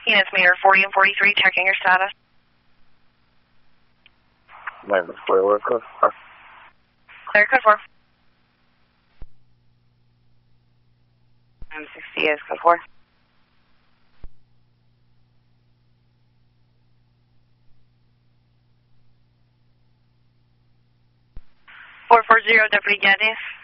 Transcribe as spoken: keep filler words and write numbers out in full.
Units meter forty and forty-three, checking your status. Minus four, code four. Clear, code four. M sixty is code four. four four zero, Deputy Geddes.